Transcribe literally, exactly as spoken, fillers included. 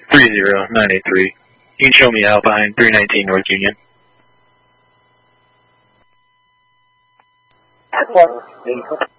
three zero nine eight three. You can show me out behind three nineteen North Union. One.